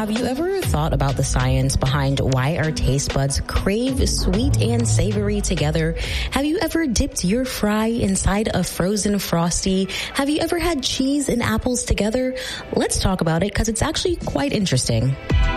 have you ever thought about the science behind why our taste buds crave sweet and savory together? Have you ever dipped your fry inside a frozen Frosty? Have you ever had cheese and apples together? Let's talk about it because it's actually quite interesting.